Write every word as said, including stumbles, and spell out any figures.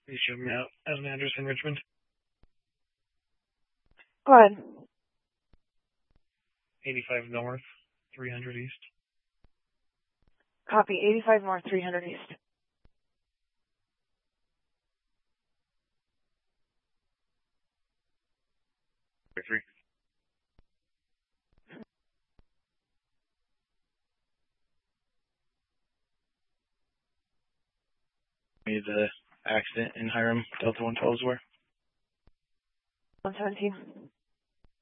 You show me out as an address in Richmond. Go ahead. eighty-five North, three hundred East. Copy. eighty-five North, three hundred East. Three. Me the accident in Hiram, Delta one twelve is where? one seventeen.